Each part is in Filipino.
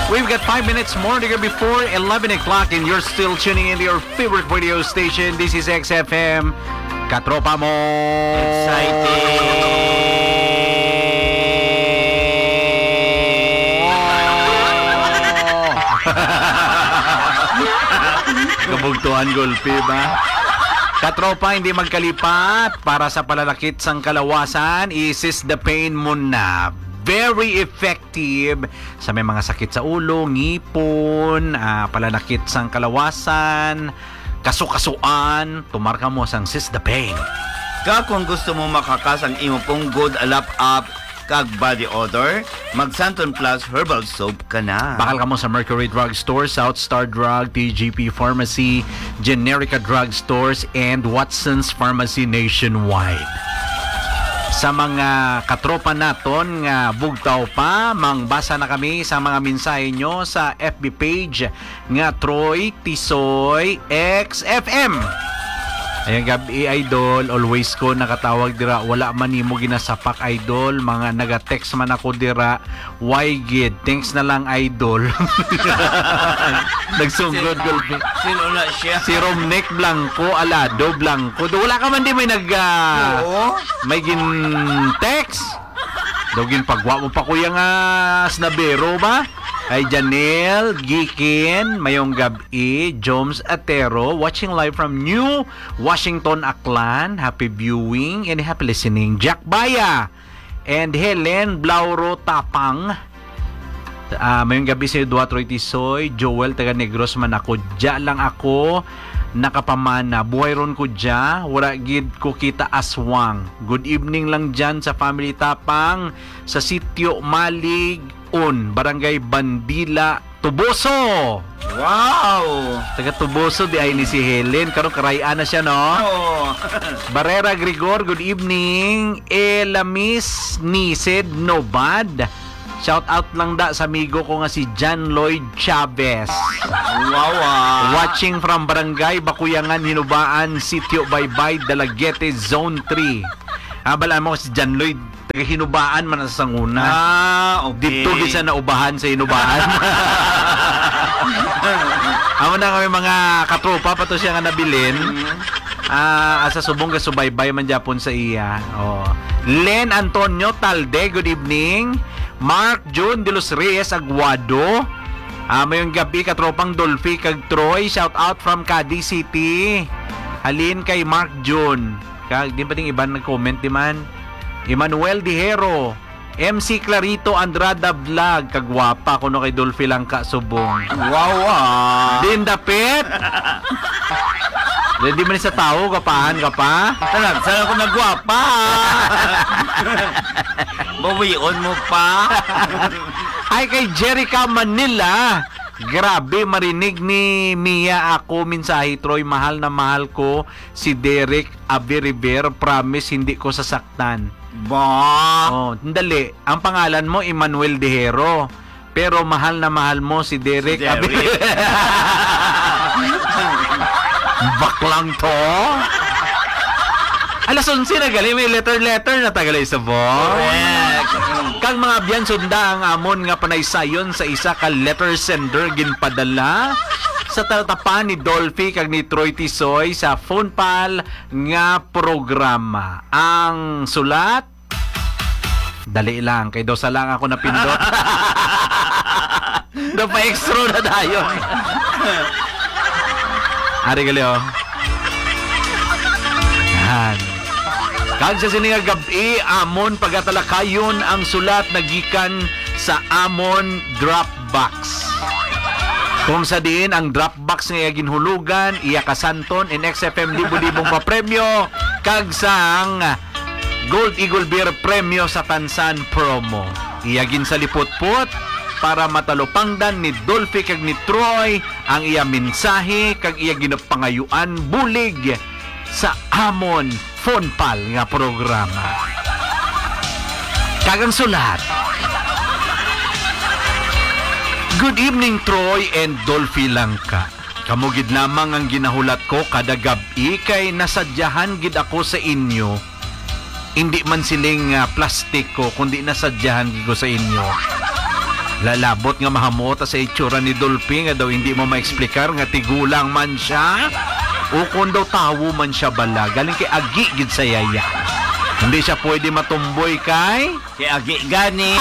We've got 5 minutes more to go before 11 o'clock and you're still tuning into your favorite radio station. This is XFM. Katropa mo! Kabugtuhan gulpi ba? Katropa, hindi magkalipat para sa palalakit sang kalawasan. Isis the pain mo na. Very effective sa may mga sakit sa ulo, ngipon, palalakit sang kalawasan, kasukasuan. Tumarka mo sang Sis the pain. Kung gusto mo makakas ang imo pong good alap up kag body odor, mag Santon Plus Herbal Soap ka na. Bakal ka mo sa Mercury Drug Store, South Star Drug, TGP Pharmacy, Generica Drug Stores, and Watson's Pharmacy nationwide. Sa mga katropa naton nga bugtaw pa, mangbasa na kami sa mga mensahe nyo sa FB page nga Troy Tisoy XFM. Ayan gabi idol, always ko nakatawag dira, wala man nimo ginasapak idol, mga naga-text man ako dira, why gid, thanks na lang idol. Nagsunggod gulpi. Sino na siya? Si Romnick Blanco, Alado Blanco. Wala ka man di may may gin-text. Dogin pagwa mo pa kuya nga snabero ba? Ay Janelle Gikin, mayong gabi, Joms Atero, watching live from New Washington, Aklan. Happy viewing and happy listening. Jack Baya and Helen Blauro Tapang. Mayong gabi sa Eduardo Tisoy, Joel taga Negros man ako. Dya lang ako nakapamana. Buhay ron ko dya. Wala gid ko kita aswang. Good evening lang dyan sa family Tapang sa sitio Malig Barangay Bandila, Tuboso. Wow! Taga Tuboso di ay ni si Helen. Karong karayaan na siya, no? Oh. Barrera Grigor, good evening. Elamis Nised Nobad. Shout out lang da sa amigo ko nga si John Lloyd Chavez. Wow! Watching from Barangay Bakuyangan, Hinubaan, Sitio Baybay, Dalaguete, Zone 3. Balaan mo si John Lloyd, taga Hinubaan man sa sanguna. Okay. Dito di sa naubahan sa Hinubaan. Amo na kami mga katropa pa to siya nga nabilin. Asa subong ka subaybay man Japon sa iya. Oh. Len Antonio Talde, good evening. Mark June de los Reyes Aguado. Mayong gabi katropang Dolphy kag Troy, shout out from Cadiz City. Halin kay Mark June. Kag di ba ting iban nag-comment di man? Emmanuel Dihero, MC Clarito Andrada Vlog, kagwapa kuno kay Dolphy lang ka subong. Wow! Din dapit. Di man sa tao kapahan ka pa. Saan ako nagwapa? Bawion mo pa. Ay kay Jerica Manila. Grabe, marinig ni Mia ako mensahe, Troy, mahal na mahal ko si Derek Abiriber, promise hindi ko sasaktan. Ba? Oh, dali. Ang pangalan mo Emmanuel Dehero, pero mahal na mahal mo si Derek Abiriber. Baklang to. Alas 11 na gali, may letter na tagalay sa Correct. Kang mga biyan sunda ang amon nga panaysayon sa isa ka letter sender ginpadala sa tatapan ni Dolphy kag ni Troy Tisoy sa phone pal nga programa. Ang sulat, dali lang, kay dosa lang ako napindot. Do pa extra na dayon. Ari gali oh. Yan. Kag sa sininga gabi, amon pagatalakayon ang sulat na gikan sa amon Dropbox. Kung sa diin ang Dropbox nga ginhulugan, iya kasanton in XFM libo-libong papremyo kag sang Gold Eagle Beer Premyo sa Tansan Promo. Iya ginsalipot-pot para matalupangdan ni Dolphy kag ni Troy ang iya mensahe kag iya ginapangayuan bulig sa amon phone pal nga programa. Kagang sulat. Good evening Troy and Dolphy Langka. Kamugid lamang ang ginahulat ko kada gabi kay nasadyahan gid ako sa inyo. Hindi man siling plastic ko kundi nasadyahan gid ko sa inyo. Lalabot nga mahamota sa itsura ni Dolphy nga daw hindi mo maeksplikar nga tigulang man siya. O kung daw tawo man siya bala, galing kay agi gid sa yaya. Hindi siya pwede matumboy kay Kaya agi gani.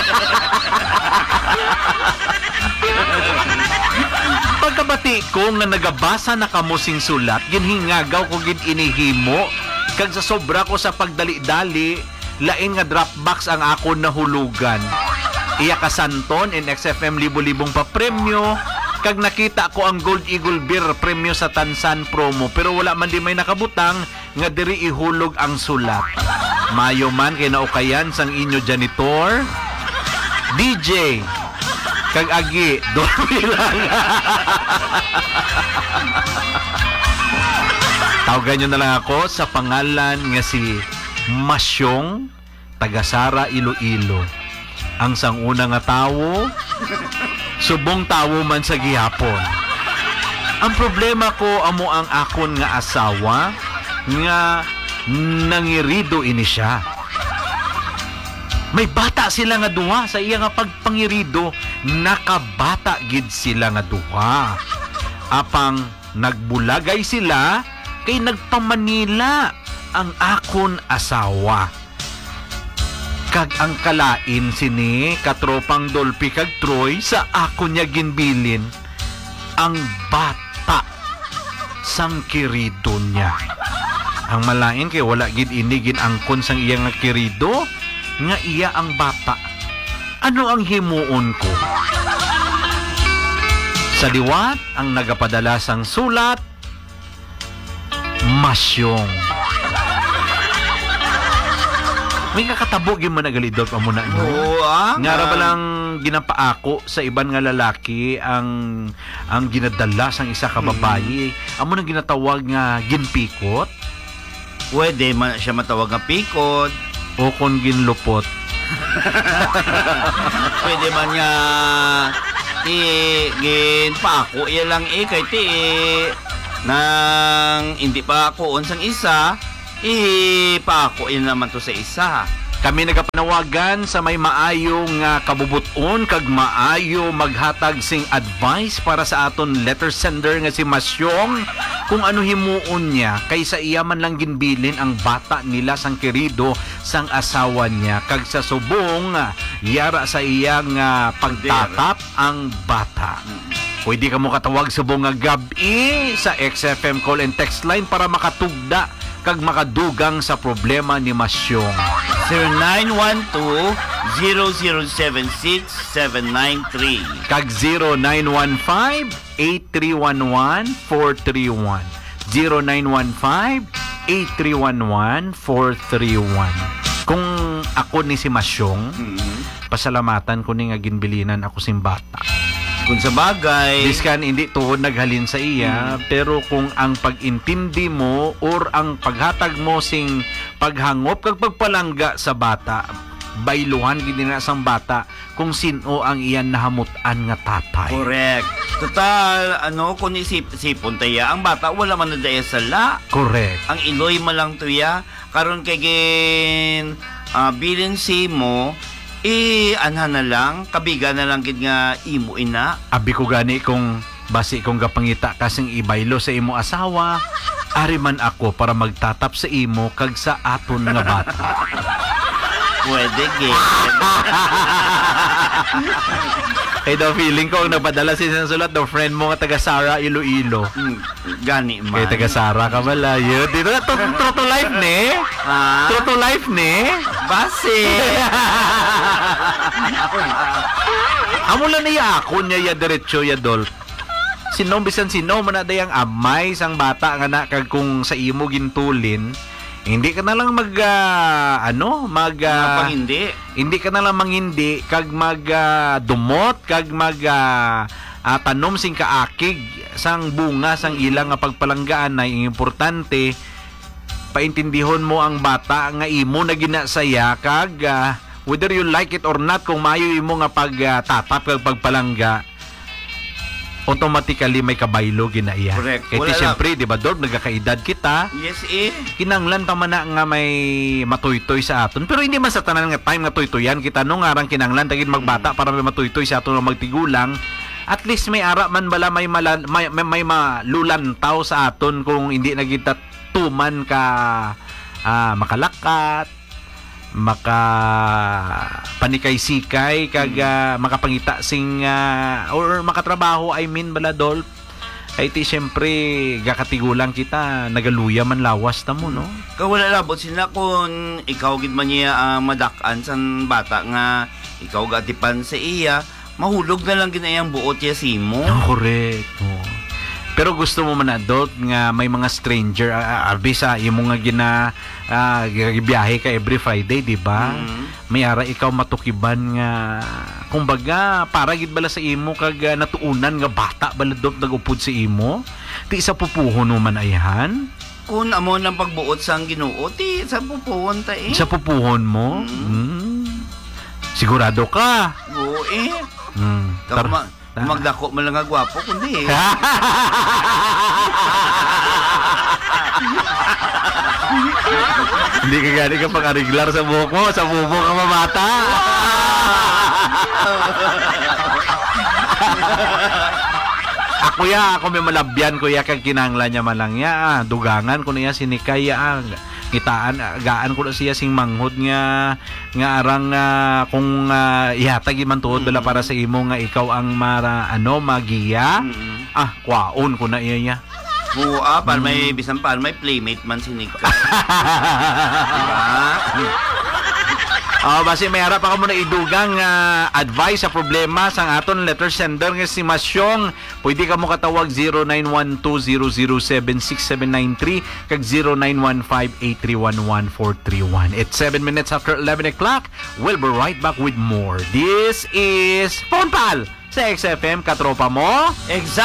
pagkabati ko nga nagabasa na kamo sing sulat, ginhingagaw ko gid inihimo kag sa sobra ko sa pagdali-dali, lain nga Dropbox ang ako nahulugan. Iya ka santon in XFM libo-libong pa premyo, kag nakita ko ang Gold Eagle Beer premyo sa Tansan promo, pero wala man di may nakabutang nga diri ihulog ang sulat. Mayo man kay naukayan sang inyo janitor, DJ, kag agi, Dolphy lang. Tawagan nyo na lang ako sa pangalan nga si Masyong, taga-Sara, Iloilo. Ang sanguna nga tawo, subong tawo man sa gihapon. Ang problema ko amo ang akon nga asawa nga nangirido ini siya. May bata sila nga duha sa iya nga pagpangirido, nakabata gid sila nga duha. Apang nagbulagay sila kay nagpamanila ang akon asawa. Kag ang kalain sini katropang Dolphy kag Troy sa akon niya ginbilin ang bata sang kirido niya. Ang malain kay wala gid ini ginangkon sang iya nga kirido nga iya ang bata. Ano ang himuon ko? Sa liwat ang nagapadala sang sulat, Masyong. May kakatabo gyud man nagalidot pa muna no. Nga ra ba lang ginapaako sa iban nga lalaki ang ginadala sang isa ka babayi. Amo nang ginatawag nga ginpikot. Pwede man siya matawag nga pikod. O kon ginlupot. Pwede man nga ginpaako iya lang kay ti nang hindi pa ako unsang isa, paako iya naman to sa isa. Kami nagapanawagan sa may maayong kabubuton kag maayo maghatag sing advice para sa aton letter sender nga si Masyong kung ano himuon niya kaysa iya man lang ginbilin ang bata nila sang kerido sang asawa niya kag sa subong yara sa iyang pagtatap ang bata. Pwede ka mo katawag subong nga gabi sa XFM call and text line para makatugda kag makadugang sa problema ni Masyong. 0912-0076-793 kag 0915-8311-431 0915-8311-431. Kung ako ni si Masyong, pasalamatan ko ni nga ginbilinan ako sing bata. Kung sa bagay, Diskan hindi tuod naghalin sa iya, pero kung ang pag-intindi mo or ang paghatag mo sing paghangop kag pagpalangga sa bata, bailuhan gid na sang bata kung sino ang iyan nahamutan nga tatay. correct. Total, kung isip-sipon taya, ang bata wala man na daya sa la. Correct. Ang iloy mo lang to ya, karon kay bilin si mo, anha na lang, kabiga na lang gid nga imo ina. Abi ko gani kung basi kong gapangita kasing ibaylo sa imo asawa, ari man ako para magtatap sa imo kag sa aton nga bata. Pwede gid. Kaya daw feeling ko ang napadala siya ng sulat, daw friend mo nga taga-Sara, Iloilo. Gani man. Kaya taga-Sara ka pala. Yun, dito na, true to life, ne? True to life, ne? Base. Amo lang na ako niya ya diretso ya Dolph. Sino bisan sino man na dayang amay sang bata nga na kag kung sa imo gintulin, hindi ka na lang hindi. Hindi ka na lang mangindi kag dumot kag tanom sing kaakig sang bunga sang ilang nga pagpalanggaan na importante paintindihon mo ang bata nga imo na ginasaya kag whether you like it or not kung maayo imo nga pagtatap kag pagpalangga automatically may kabaylo ginaiya. Correct. Kaya Wala lang. siyempre, di ba, Dorb, nagkakaedad kita, Yes, eh. kinanglan tama na nga may matuytoy sa aton. Pero hindi man sa tanan nga time nga tuytoyan kita no nga arang kinanglan tagid magbata para may matuytoy sa aton nga magtigulang. At least may ara man bala may malulantaw sa aton kung hindi na kita tuman ka makalakat, maka panikay-sikay kag makapangita sing or makatrabaho I mean bala Dolph. Kaya iti siyempre gakatigulang kita nagaluya man lawas ta mo no. Kawala labot sila kung ikaw gid man niya madakan san bata nga ikaw gatipan sa iya, mahulog na lang ginayang buot ya simo. Correct. Oh. Pero gusto mo man adult nga may mga stranger arbi sa imo nga gibiyahe ka every Friday, di ba? May ara ikaw matukiban nga kumbaga para gid bala sa imo kag natuunan nga bata bala dot nagupod sa imo. Ti sa pupuhon mo man ayhan. Kung amo ng pagbuot sang Ginoo, ti sa pupuon ta eh. Sa pupuhon mo? Sigurado ka? Oo eh. Tar- Magdako man lang nga gwapo kundi eh. Hindi ka gani ka pang-ariglar sa buhok mo, sa bubo ka mamata. Ako may malabyan kuya kag kinanglan niya malangya dugangan ko niya sinikay ngitaan gaan ko na siya sing manghod nga arang kung ihatag man tuod bala para sa imo nga ikaw ang magiya kwaon ko na iya. Oo, para may bisan pa may playmate man sinika. Diba? Basi may harap ako muna idugang advice sa problema sang aton letter sender nga si Masyong. Pwede ka mo katawag 0912-007-6793 kag 0915-831-1431. It's 7 minutes after 11 o'clock. We'll be right back with more. This is Phone Pal sa XFM Katropa Mo. Exactly.